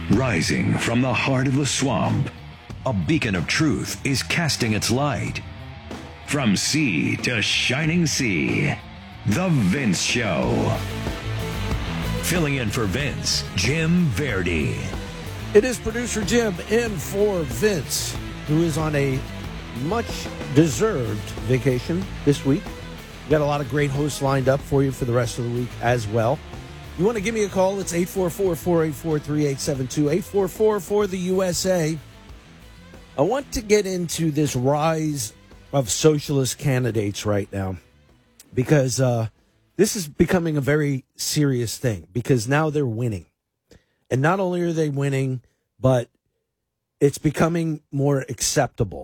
Rising from the heart of the swamp, a beacon of truth is casting its light. From sea to shining sea, The Vince Show. Filling in for Vince, Jim Verdi. It is producer Jim in for Vince, who is on a much-deserved vacation this week. We've got a lot of great hosts lined up for you for the rest of the week as well. You want to give me a call, it's 844-484-3872, 844 the USA. I want to get into this rise of socialist candidates right now because this is becoming a very serious thing because now they're winning. And not only are they winning, but it's becoming more acceptable.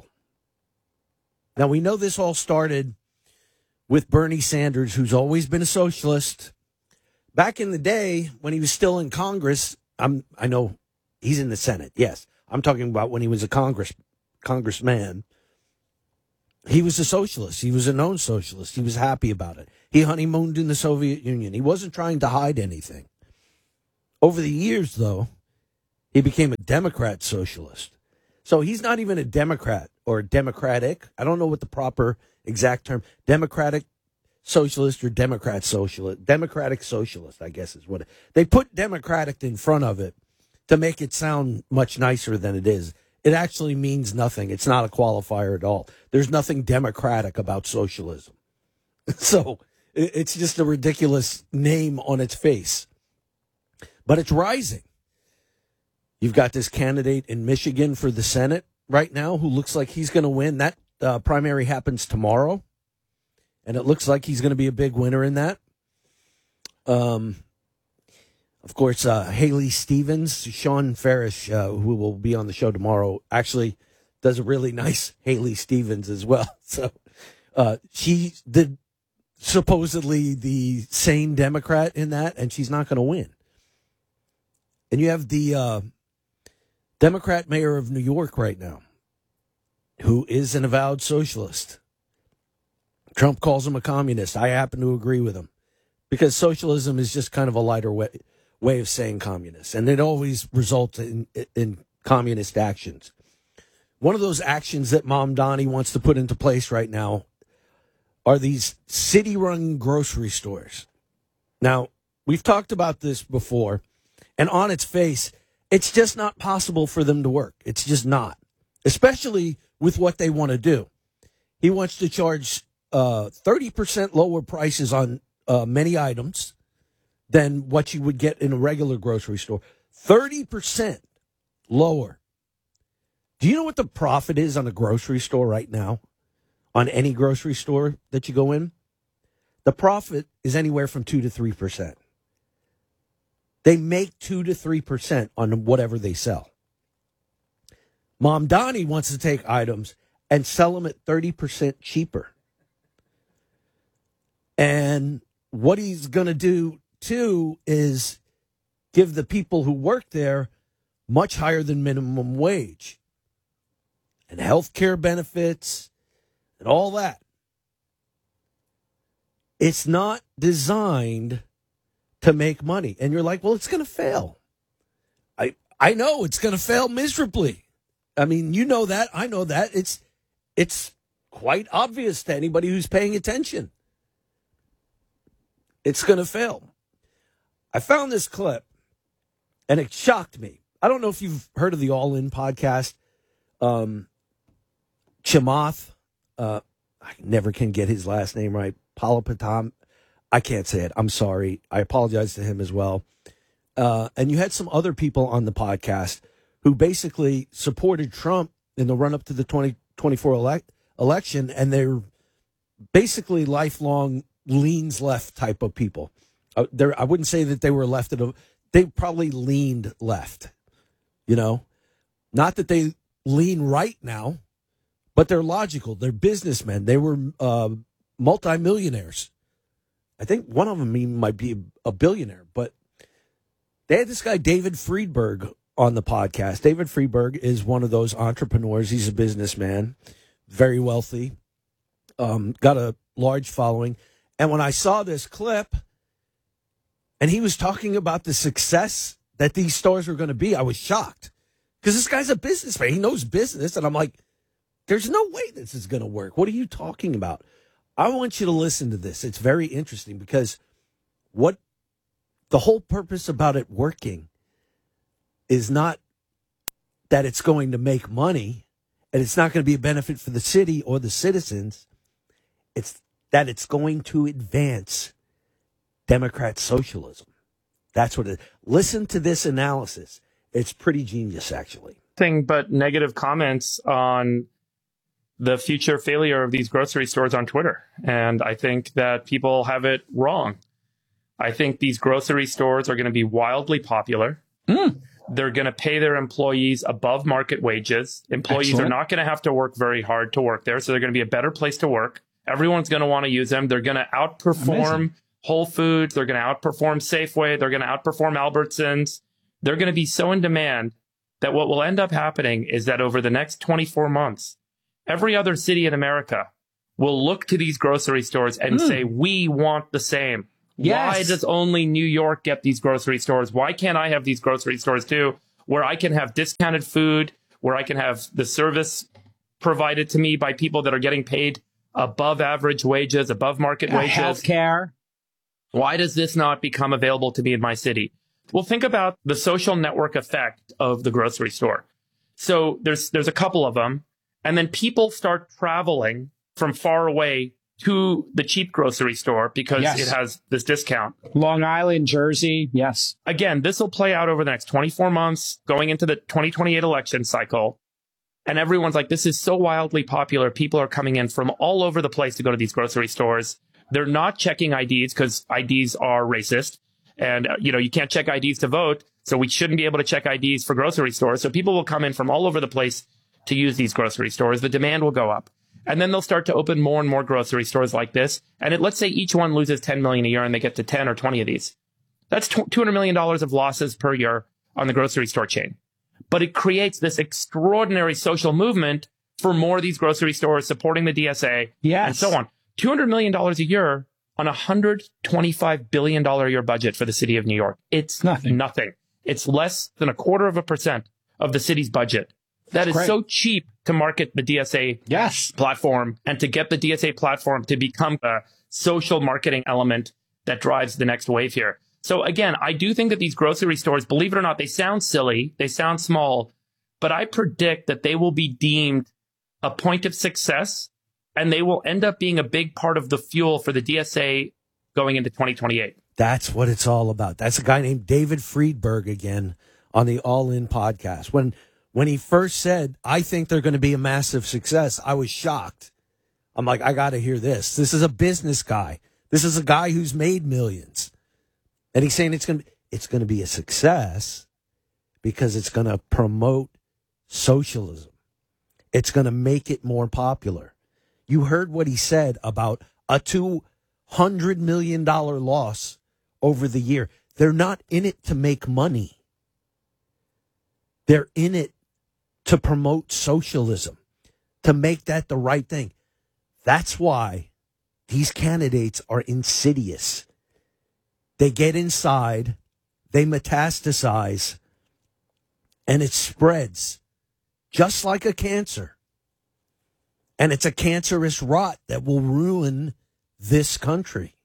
Now, we know this all started with Bernie Sanders, who's always been a socialist. Back in the day, when he was still in Congress, I know he's in the Senate, yes. I'm talking about when he was a congressman. He was a socialist. He was a known socialist. He was happy about it. He honeymooned in the Soviet Union. He wasn't trying to hide anything. Over the years, though, he became a Democrat socialist. So he's not even a Democrat or Democratic. I don't know what the proper exact term, Democratic socialist or Democrat socialist. Democratic socialist, I guess is what it, they put Democratic in front of it to make it sound much nicer than it is. It actually means nothing. It's not a qualifier at all. There's nothing democratic about socialism. So it's just a ridiculous name on its face. But it's rising. You've got this candidate in Michigan for the Senate right now who looks like he's going to win. That primary happens tomorrow. And it looks like he's going to be a big winner in that. Of course, Haley Stevens, Sean Farish, who will be on the show tomorrow, actually does a really nice Haley Stevens as well. So she's supposedly the sane Democrat in that, and she's not going to win. And you have the Democrat mayor of New York right now, who is an avowed socialist. Trump calls him a communist. I happen to agree with him because socialism is just kind of a lighter way of saying communist, and it always results in communist actions. One of those actions that Mamdani wants to put into place right now are these city-run grocery stores. Now, we've talked about this before, and on its face, it's just not possible for them to work. It's just not, especially with what they want to do. He wants to charge 30% lower prices on many items than what you would get in a regular grocery store. 30% lower. Do you know what the profit is on a grocery store right now? On any grocery store that you go in? The profit is anywhere from 2 to 3%. They make 2 to 3% on whatever they sell. Mamdani wants to take items and sell them at 30% cheaper. And what he's going to do, too, is give the people who work there much higher than minimum wage and health care benefits and all that. It's not designed to make money. And you're like, well, it's going to fail. I know it's going to fail miserably. I mean, you know that. I know that. It's quite obvious to anybody who's paying attention. It's going to fail. I found this clip, and it shocked me. I don't know if you've heard of the All In podcast. Chamath, I never can get his last name right. Palapatam. I can't say it. I'm sorry. I apologize to him as well. And you had some other people on the podcast who basically supported Trump in the run-up to the 2024 election, and they're basically lifelong leans left type of people. I wouldn't say that they were left they probably leaned left, not that they lean right now, but they're logical. They're businessmen. They were multimillionaires. I think one of them even might be a billionaire, but they had this guy, David Friedberg, on the podcast. David Friedberg is one of those entrepreneurs. He's a businessman, very wealthy, got a large following. And when I saw this clip, and he was talking about the success that these stores were going to be, I was shocked. Because this guy's a businessman. He knows business. And I'm like, there's no way this is going to work. What are you talking about? I want you to listen to this. It's very interesting because what the whole purpose about it working is not that it's going to make money and it's not going to be a benefit for the city or the citizens. It's that it's going to advance Democrat socialism. That's what it is. Listen to this analysis. It's pretty genius, actually. Thing but negative comments on the future failure of these grocery stores on Twitter. And I think that people have it wrong. I think these grocery stores are going to be wildly popular. They're going to pay their employees above market wages. Employees are not going to have to work very hard to work there. So they're going to be a better place to work. Everyone's going to want to use them. They're going to outperform Whole Foods. They're going to outperform Safeway. They're going to outperform Albertsons. They're going to be so in demand that what will end up happening is that over the next 24 months, every other city in America will look to these grocery stores and say, we want the same. Yes. Why does only New York get these grocery stores? Why can't I have these grocery stores too, where I can have discounted food, where I can have the service provided to me by people that are getting paid above average wages, above market wages? Healthcare. Why does this not become available to me in my city? Well, think about the social network effect of the grocery store. So there's a couple of them. And then people start traveling from far away to the cheap grocery store because it has this discount. Long Island, Jersey, yes. Again, this will play out over the next 24 months, going into the 2028 election cycle. And everyone's like, this is so wildly popular. People are coming in from all over the place to go to these grocery stores. They're not checking IDs because IDs are racist. And, you can't check IDs to vote. So we shouldn't be able to check IDs for grocery stores. So people will come in from all over the place to use these grocery stores. The demand will go up. And then they'll start to open more and more grocery stores like this. And let's say each one loses $10 million a year and they get to 10 or 20 of these. That's $200 million of losses per year on the grocery store chain. But it creates this extraordinary social movement for more of these grocery stores supporting the DSA and so on. $200 million a year on a $125 billion a year budget for the city of New York. It's nothing. It's less than 0.25% of the city's budget. That is so cheap to market the DSA platform and to get the DSA platform to become a social marketing element that drives the next wave here. So again, I do think that these grocery stores, believe it or not, they sound silly, they sound small, but I predict that they will be deemed a point of success and they will end up being a big part of the fuel for the DSA going into 2028. That's what it's all about. That's a guy named David Friedberg again on the All In podcast. When he first said, I think they're going to be a massive success, I was shocked. I'm like, I got to hear this. This is a business guy. This is a guy who's made millions. And he's saying it's going to be a success because it's going to promote socialism. It's going to make it more popular. You heard what he said about a $200 million loss over the year. They're not in it to make money. They're in it to promote socialism, to make that the right thing. That's why these candidates are insidious. They get inside, they metastasize, and it spreads just like a cancer. And it's a cancerous rot that will ruin this country.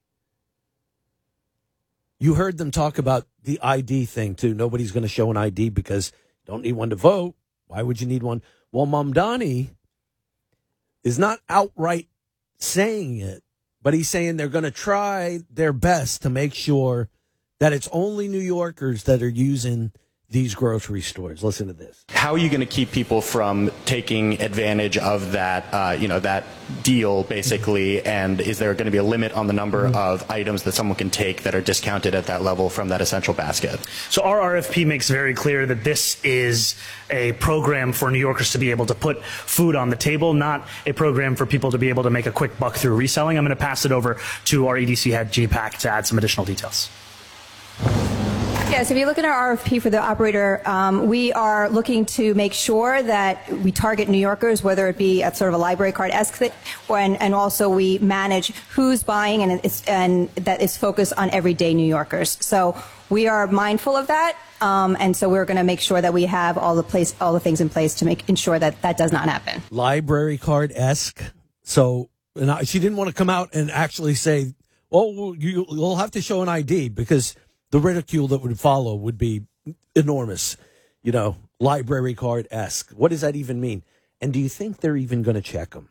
You heard them talk about the ID thing, too. Nobody's going to show an ID because you don't need one to vote. Why would you need one? Well, Mamdani is not outright saying it, but he's saying they're going to try their best to make sure that it's only New Yorkers that are using these grocery stores. Listen to this. How are you going to keep people from taking advantage of that, that deal, basically? And is there going to be a limit on the number of items that someone can take that are discounted at that level from that essential basket? So our RFP makes very clear that this is a program for New Yorkers to be able to put food on the table, not a program for people to be able to make a quick buck through reselling. I'm going to pass it over to our EDC head, G-Pack, to add some additional details. Yes, if you look at our RFP for the operator, we are looking to make sure that we target New Yorkers, whether it be at sort of a library card-esque thing, and also we manage who's buying and that is focused on everyday New Yorkers. So we are mindful of that. And so we're going to make sure that we have all the things in place to ensure that that does not happen. Library card-esque. So she didn't want to come out and actually say, well, you'll have to show an ID, because the ridicule that would follow would be enormous. Library card-esque. What does that even mean? And do you think they're even going to check them?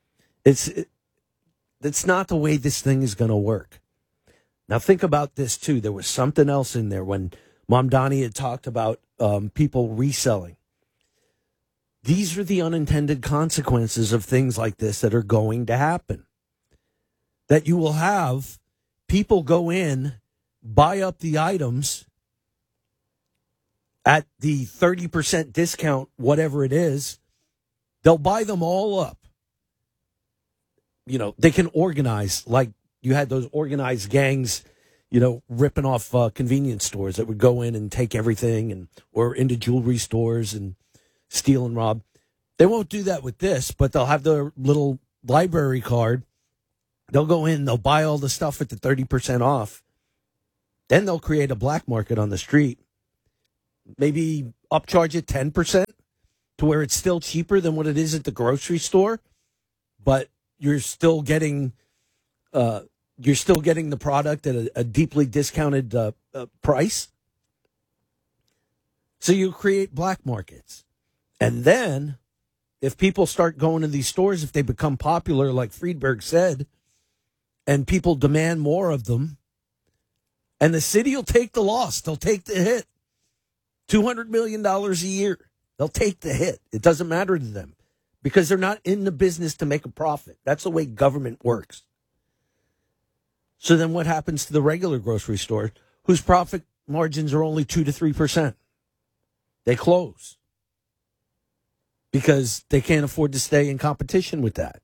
It's not the way this thing is going to work. Now, think about this, too. There was something else in there when Mamdani had talked about people reselling. These are the unintended consequences of things like this that are going to happen. That you will have people go in, buy up the items at the 30% discount, whatever it is. They'll buy them all up. They can organize, like you had those organized gangs, ripping off convenience stores that would go in and take everything, or into jewelry stores and steal and rob. They won't do that with this, but they'll have their little library card. They'll go in, they'll buy all the stuff at the 30% off. Then they'll create a black market on the street. Maybe upcharge it 10% to where it's still cheaper than what it is at the grocery store, but you're still getting the product at a deeply discounted price. So you create black markets. And then if people start going to these stores, if they become popular, like Friedberg said, and people demand more of them, and the city will take the loss. They'll take the hit. $200 million a year. They'll take the hit. It doesn't matter to them, because they're not in the business to make a profit. That's the way government works. So then what happens to the regular grocery store, whose profit margins are only 2 to 3%? They close because they can't afford to stay in competition with that.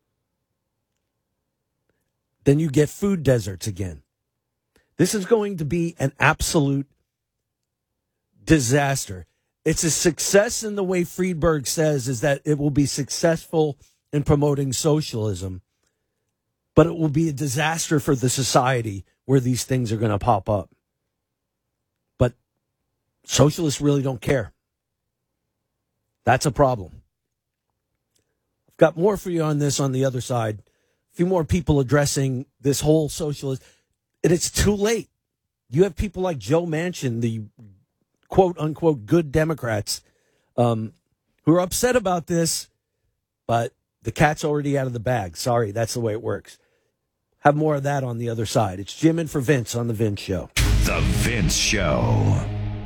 Then you get food deserts again. This is going to be an absolute disaster. It's a success in the way Friedberg says, is that it will be successful in promoting socialism, but it will be a disaster for the society where these things are going to pop up. But socialists really don't care. That's a problem. I've got more for you on this on the other side. A few more people addressing this whole socialist. And it's too late. You have people like Joe Manchin, the quote-unquote good Democrats, who are upset about this, but the cat's already out of the bag. Sorry, that's the way it works. Have more of that on the other side. It's Jim in for Vince on The Vince Show. The Vince Show.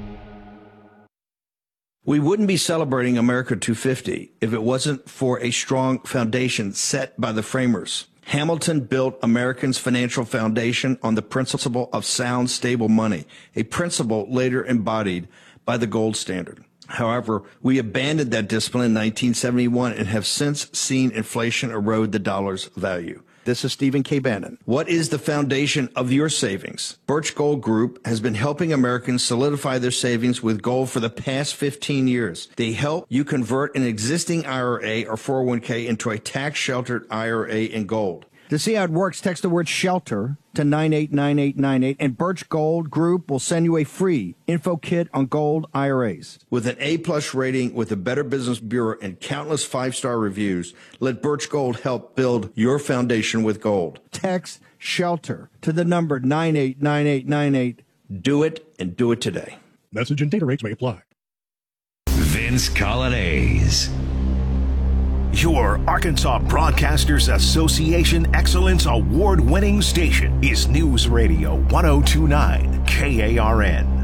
We wouldn't be celebrating America 250 if it wasn't for a strong foundation set by the framers. Hamilton built Americans' financial foundation on the principle of sound, stable money, a principle later embodied by the gold standard. However, we abandoned that discipline in 1971 and have since seen inflation erode the dollar's value. This is Stephen K. Bannon. What is the foundation of your savings? Birch Gold Group has been helping Americans solidify their savings with gold for the past 15 years. They help you convert an existing IRA or 401k into a tax-sheltered IRA in gold. To see how it works, text the word SHELTER to 989898, and Birch Gold Group will send you a free info kit on gold IRAs. With an A-plus rating with the Better Business Bureau and countless 5-star reviews, let Birch Gold help build your foundation with gold. Text SHELTER to the number 989898. Do it, and do it today. Message and data rates may apply. Vince Colonnese. Your Arkansas Broadcasters Association Excellence Award-winning station is News Radio 1029 KARN.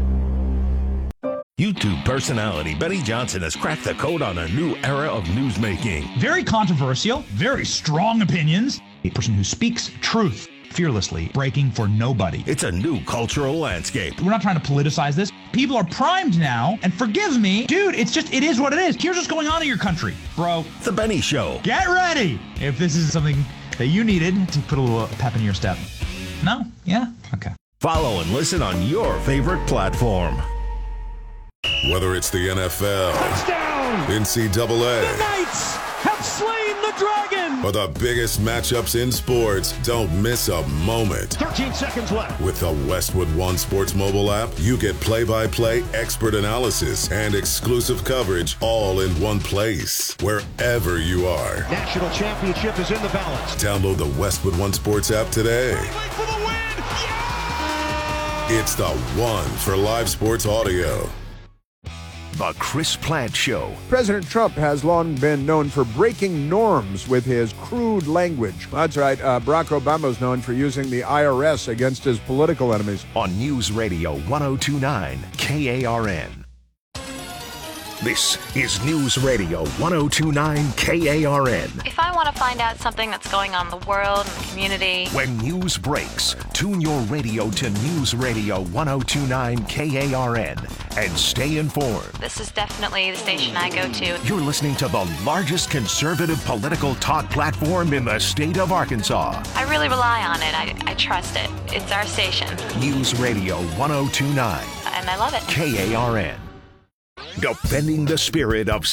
YouTube personality Benny Johnson has cracked the code on a new era of newsmaking. Very controversial, very strong opinions. A person who speaks truth fearlessly, breaking for nobody. It's a new cultural landscape. We're not trying to politicize this. People are primed now, and forgive me, dude, it is what it is. Here's what's going on in your country, bro. The Benny Show. Get ready if this is something that you needed to put a little pep in your step. No? Yeah? Okay. Follow and listen on your favorite platform. Whether it's the NFL, touchdown, NCAA, the Knights have slain the Dragon! For the biggest matchups in sports, don't miss a moment. 13 seconds left. With the Westwood One Sports mobile app, you get play-by-play expert analysis and exclusive coverage all in one place, wherever you are. National championship is in the balance. Download the Westwood One Sports app today. For the win! Yeah! It's the one for live sports audio. The Chris Plant Show. President Trump has long been known for breaking norms with his crude language. That's right. Barack Obama's known for using the IRS against his political enemies. On News Radio 1029 KARN. This is News Radio 1029 KARN. If I want to find out something that's going on in the world and the community. When news breaks, tune your radio to News Radio 1029 KARN and stay informed. This is definitely the station I go to. You're listening to the largest conservative political talk platform in the state of Arkansas. I really rely on it. I trust it. It's our station. News Radio 1029. And I love it. KARN. Defending the spirit of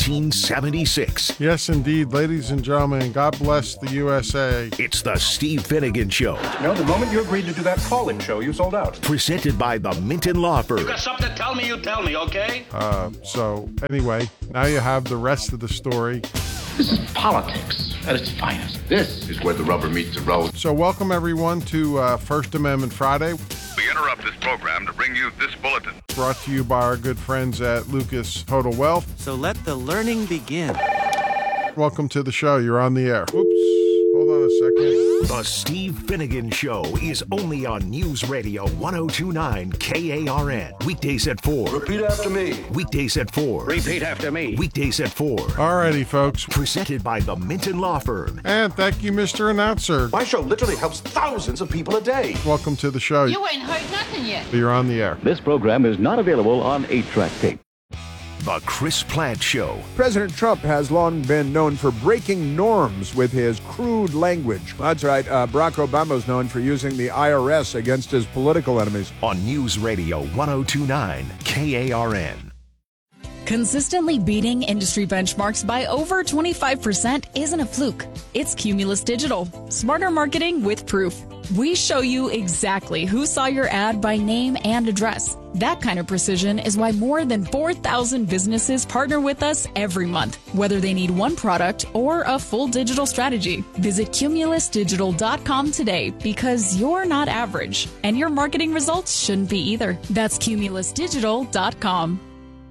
1776. Yes, indeed, ladies and gentlemen, God bless the USA. It's the Steve Finnegan Show. No, the moment you agreed to do that call-in show, you sold out. Presented by the Minton Law Firm. You got something to tell me, you tell me, okay? So, anyway, now you have the rest of the story. This is politics at its finest. This is where the rubber meets the road. So welcome, everyone, to First Amendment Friday. We interrupt this program to bring you this bulletin. Brought to you by our good friends at Lucas Total Wealth. So let the learning begin. Welcome to the show. You're on the air. Whoops. Hold on a second. The Steve Finnegan Show is only on News Radio 1029 KARN. Weekdays at 4. Repeat after me. Weekdays at 4. Repeat after me. Weekdays at 4. Alrighty, folks. Presented by the Minton Law Firm. And thank you, Mr. Announcer. My show literally helps thousands of people a day. Welcome to the show. You ain't heard nothing yet. You're on the air. This program is not available on 8-track tape. The Chris Plant Show. President Trump has long been known for breaking norms with his crude language. That's right. Barack Obama's known for using the IRS against his political enemies. On News Radio 1029 KARN. Consistently beating industry benchmarks by over 25% isn't a fluke. It's Cumulus Digital. Smarter marketing with proof. We show you exactly who saw your ad by name and address. That kind of precision is why more than 4,000 businesses partner with us every month, whether they need one product or a full digital strategy. Visit cumulusdigital.com today because you're not average, and your marketing results shouldn't be either. That's cumulusdigital.com.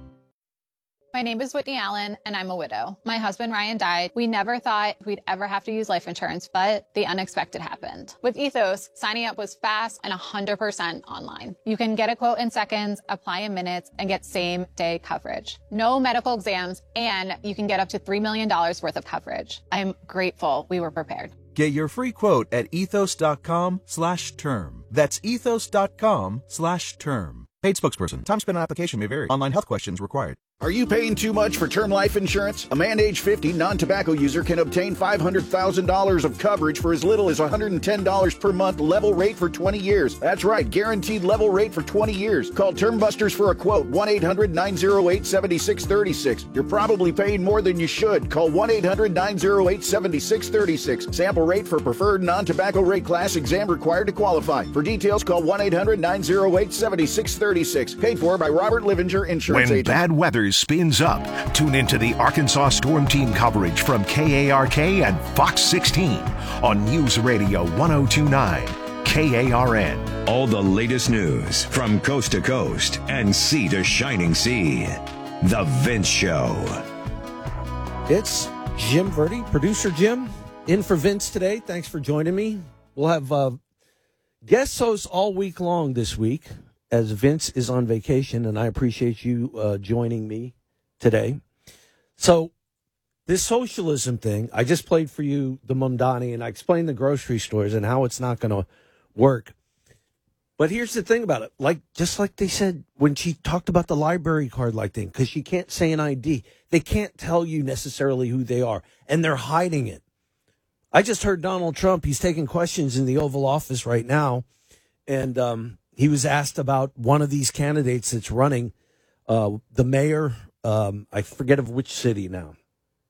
My name is Whitney Allen, and I'm a widow. My husband, Ryan, died. We never thought we'd ever have to use life insurance, but the unexpected happened. With Ethos, signing up was fast and 100% online. You can get a quote in seconds, apply in minutes, and get same-day coverage. No medical exams, and you can get up to $3 million worth of coverage. I'm grateful we were prepared. Get your free quote at ethos.com/term. That's ethos.com/term. Paid spokesperson. Time spent on application may vary. Online health questions required. Are you paying too much for term life insurance? A man age 50 non-tobacco user can obtain $500,000 of coverage for as little as $110 per month, level rate for 20 years. That's right, guaranteed level rate for 20 years. Call Term Busters for a quote, 1-800-908-7636. You're probably paying more than you should. Call 1-800-908-7636. Sample rate for preferred non-tobacco rate class, exam required to qualify. For details, call 1-800-908-7636. Paid for by Robert Livinger Insurance When Agent. bad weather spins up, tune into the Arkansas Storm Team coverage from KARK and Fox 16 on News Radio 1029 KARN. All the latest news from coast to coast and sea to shining sea. The Vince Show. It's Jim Verdi, producer Jim, in for Vince today. Thanks for joining me. We'll have guest hosts all week long this week, as Vince is on vacation, and I appreciate you joining me today. So this socialism thing, I just played for you the Mamdani, and I explained the grocery stores and how it's not going to work. But here's the thing about it. Just like they said when she talked about the library card thing, because she can't say an ID. They can't tell you necessarily who they are, and they're hiding it. I just heard Donald Trump, he's taking questions in the Oval Office right now, and he was asked about one of these candidates that's running, the mayor, I forget of which city now,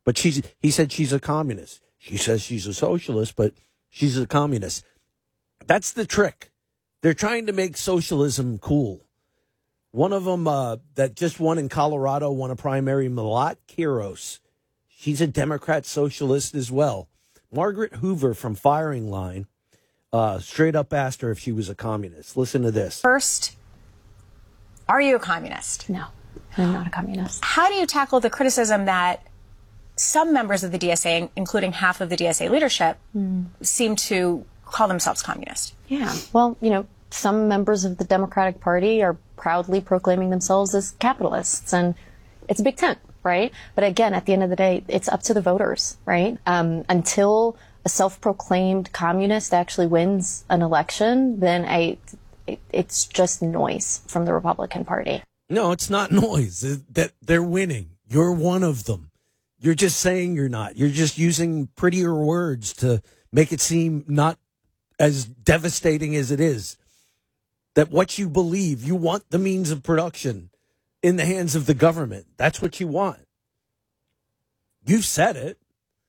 But he said she's a communist. She says she's a socialist, but she's a communist. That's the trick. They're trying to make socialism cool. One of them that just won in Colorado won a primary, Malat Quiros. She's a Democrat socialist as well. Margaret Hoover from Firing Line straight up asked her if she was a communist. Listen to this. First, are you a communist? No, I'm not a communist. How do you tackle the criticism that some members of the DSA, including half of the DSA leadership, seem to call themselves communist? Yeah, well, some members of the Democratic Party are proudly proclaiming themselves as capitalists, and it's a big tent, right? But again, at the end of the day, it's up to the voters, right? Until a self-proclaimed communist actually wins an election, then it's just noise from the Republican Party. No, it's not noise. That they're winning. You're one of them. You're just saying you're not. You're just using prettier words to make it seem not as devastating as it is. That what you believe, you want the means of production in the hands of the government. That's what you want. You've said it.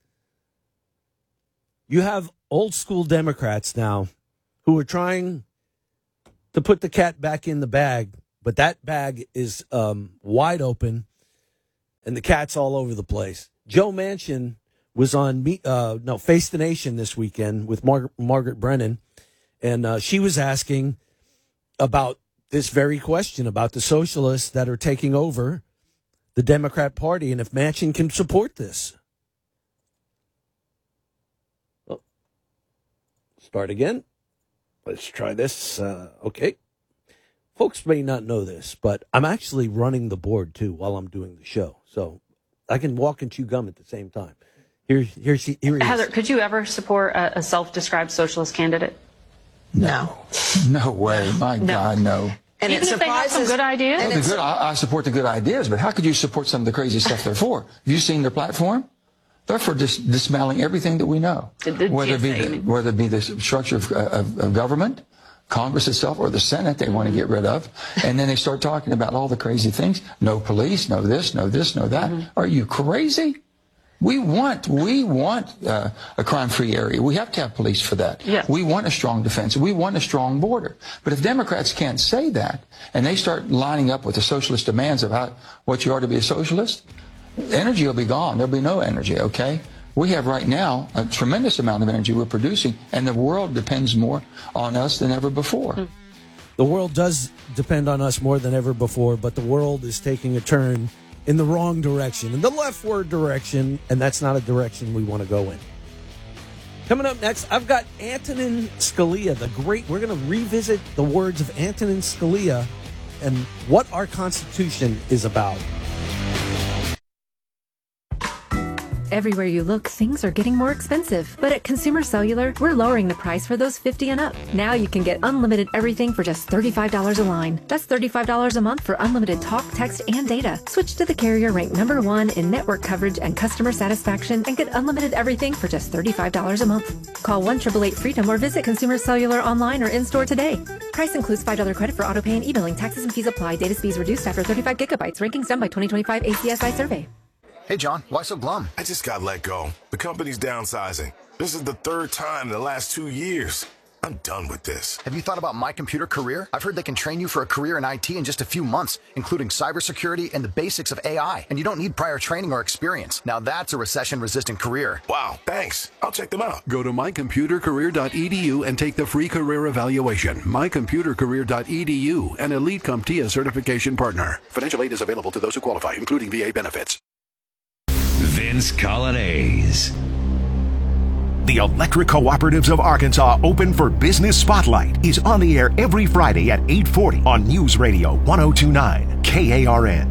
You have old school Democrats now who are trying to put the cat back in the bag, but that bag is wide open and the cat's all over the place. Joe Manchin was on Face the Nation this weekend with Margaret Brennan, and she was asking about this very question about the socialists that are taking over the Democrat Party and if Manchin can support this. Well, start again. Let's try this. Okay. Folks may not know this, but I'm actually running the board, too, while I'm doing the show. So I can walk and chew gum at the same time. Here he Heather, is. could you ever support a self-described socialist candidate? No. No way. My God, no. And even if they have some good ideas? I support the good ideas, but how could you support some of the crazy stuff they're for? Have you seen their platform? They're for dismantling everything that we know, whether it be the structure of government, Congress itself, or the Senate they want to get rid of. And then they start talking about all the crazy things. No police, no this, no that. Mm-hmm. Are you crazy? We want a crime-free area. We have to have police for that. Yes. We want a strong defense. We want a strong border. But if Democrats can't say that, and they start lining up with the socialist demands of what you are to be a socialist, energy will be gone. There'll be no energy, okay? We have right now a tremendous amount of energy we're producing, and the world depends more on us than ever before. The world does depend on us more than ever before, but the world is taking a turn in the wrong direction, in the leftward direction, and that's not a direction we want to go in. Coming up next, I've got Antonin Scalia, we're going to revisit the words of Antonin Scalia and what our Constitution is about. Everywhere you look, things are getting more expensive. But at Consumer Cellular, we're lowering the price for those 50 and up. Now you can get unlimited everything for just $35 a line. That's $35 a month for unlimited talk, text, and data. Switch to the carrier ranked #1 in network coverage and customer satisfaction and get unlimited everything for just $35 a month. Call 1-888-FREEDOM or visit Consumer Cellular online or in-store today. Price includes $5 credit for auto pay and e-billing. Taxes and fees apply. Data speeds reduced after 35 gigabytes. Rankings done by 2025 ACSI survey. Hey, John, why so glum? I just got let go. The company's downsizing. This is the third time in the last 2 years. I'm done with this. Have you thought about My Computer Career? I've heard they can train you for a career in IT in just a few months, including cybersecurity and the basics of AI. And you don't need prior training or experience. Now that's a recession-resistant career. Wow, thanks. I'll check them out. Go to mycomputercareer.edu and take the free career evaluation. mycomputercareer.edu, an Elite CompTIA certification partner. Financial aid is available to those who qualify, including VA benefits. Vince Coglianese. The Electric Cooperatives of Arkansas Open for Business Spotlight is on the air every Friday at 8:40 on News Radio 1029 KARN.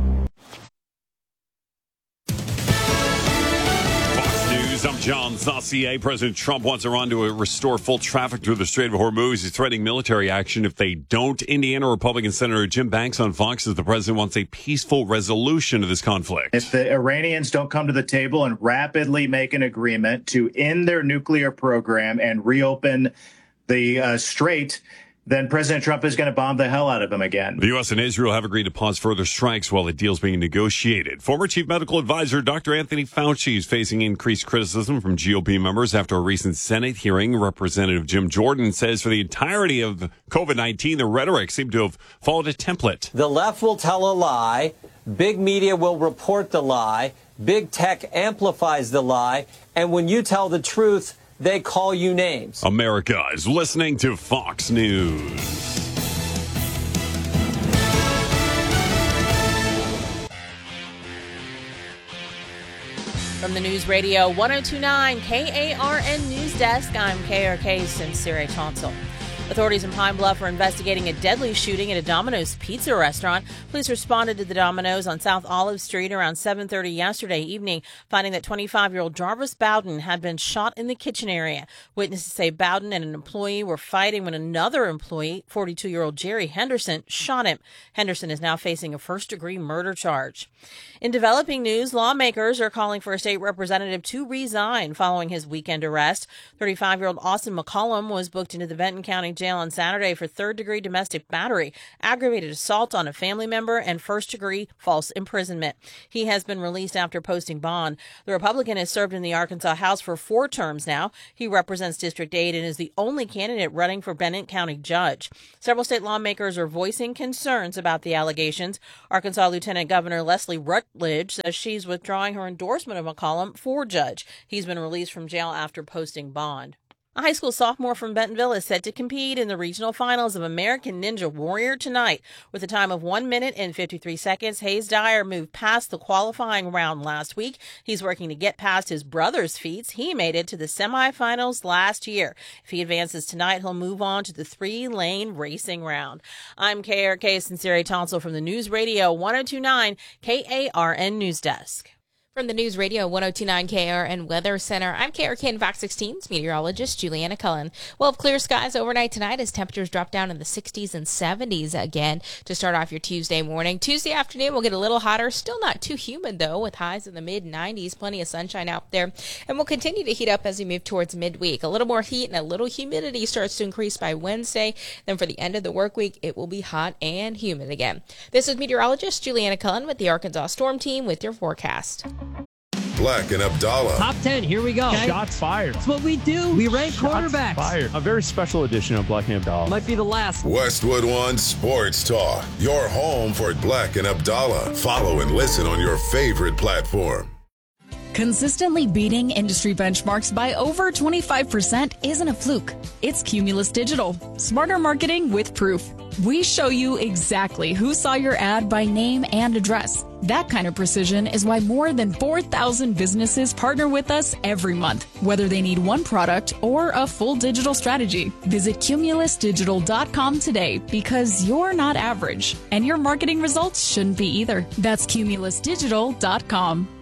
I'm John Saucier. President Trump wants Iran to restore full traffic through the Strait of Hormuz. He's threatening military action if they don't. Indiana Republican Senator Jim Banks on Fox says the president wants a peaceful resolution to this conflict. If the Iranians don't come to the table and rapidly make an agreement to end their nuclear program and reopen the strait, then President Trump is going to bomb the hell out of him again. The U.S. and Israel have agreed to pause further strikes while the deal's being negotiated. Former Chief Medical Advisor Dr. Anthony Fauci is facing increased criticism from GOP members after a recent Senate hearing. Representative Jim Jordan says for the entirety of COVID-19, the rhetoric seemed to have followed a template. The left will tell a lie. Big media will report the lie. Big tech amplifies the lie. And when you tell the truth, they call you names. America is listening to Fox News. From the News Radio 1029 KARN News Desk, I'm KRK's Sincere Tonsel. Authorities in Pine Bluff are investigating a deadly shooting at a Domino's pizza restaurant. Police responded to the Domino's on South Olive Street around 7:30 yesterday evening, finding that 25-year-old Jarvis Bowden had been shot in the kitchen area. Witnesses say Bowden and an employee were fighting when another employee, 42-year-old Jerry Henderson, shot him. Henderson is now facing a first-degree murder charge. In developing news, lawmakers are calling for a state representative to resign following his weekend arrest. 35-year-old Austin McCollum was booked into the Benton County Jail on Saturday for third-degree domestic battery, aggravated assault on a family member, and first-degree false imprisonment. He has been released after posting bond. The Republican has served in the Arkansas House for 4 terms now. He represents District 8 and is the only candidate running for Benton County judge. Several state lawmakers are voicing concerns about the allegations. Arkansas Lieutenant Governor Leslie Rutledge says she's withdrawing her endorsement of McCollum for judge. He's been released from jail after posting bond. A high school sophomore from Bentonville is set to compete in the regional finals of American Ninja Warrior tonight. With a time of 1 minute and 53 seconds, Hayes Dyer moved past the qualifying round last week. He's working to get past his brother's feats. He made it to the semifinals last year. If he advances tonight, he'll move on to the 3-lane racing round. I'm KRK's Sincere Tonsel from the News Radio 1029 KARN News Desk. From the News Radio 1029 KARN Weather Center, I'm KRKN Fox 16's meteorologist Juliana Cullen. We'll have clear skies overnight tonight as temperatures drop down in the 60s and 70s again to start off your Tuesday morning. Tuesday afternoon will get a little hotter, still not too humid though, with highs in the mid-90s, plenty of sunshine out there. And we'll continue to heat up as we move towards midweek. A little more heat and a little humidity starts to increase by Wednesday. Then for the end of the work week, it will be hot and humid again. This is meteorologist Juliana Cullen with the Arkansas Storm Team with your forecast. Black and Abdallah. Top 10, here we go. Okay. Shots fired. That's what we do. We rank quarterbacks. Fired. A very special edition of Black and Abdallah. Might be the last. Westwood One Sports Talk. Your home for Black and Abdallah. Follow and listen on your favorite platform. Consistently beating industry benchmarks by over 25% isn't a fluke. It's Cumulus Digital. Smarter marketing with proof. We show you exactly who saw your ad by name and address. That kind of precision is why more than 4,000 businesses partner with us every month, whether they need one product or a full digital strategy. Visit cumulusdigital.com today because you're not average and your marketing results shouldn't be either. That's cumulusdigital.com.